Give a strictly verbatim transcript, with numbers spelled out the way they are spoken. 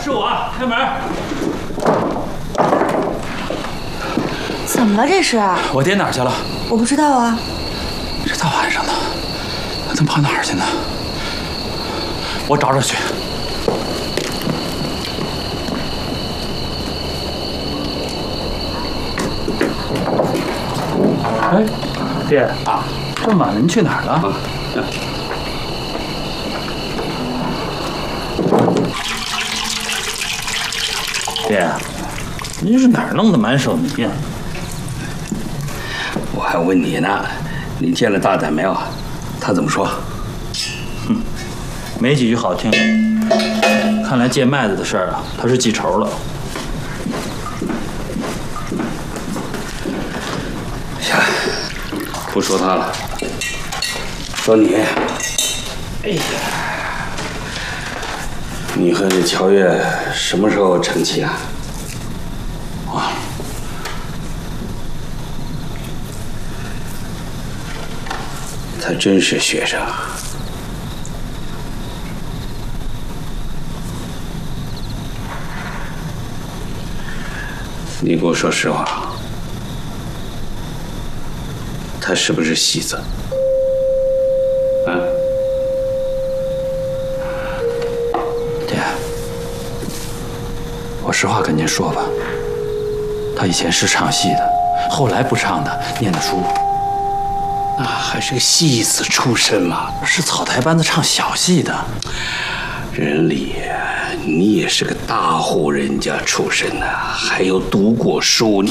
是我，开门。 怎么了这是？ 我爹哪儿去了？ 我不知道啊。 这大晚上的，他能跑哪儿去呢？我找找去。哎，爹啊，这么晚了，您去哪儿了？啊爹，您是哪儿弄的满手泥呀？ 我还问你呢，你见了大胆没有？他怎么说？ 哼，没几句好听的。看来借麦子的事儿啊，他是记仇了。 行，不说他了，说你。哎呀，你和这乔月什么时候成亲啊？ 啊。 他真是学生。你给我说实话，他是不是戏子？啊？ 爹，我实话跟您说吧，他以前是唱戏的，后来不唱的，念的书。 那还是个戏子出身嘛， 是草台班子唱小戏的。 人理，你也是个大户人家出身的，还有读过书，你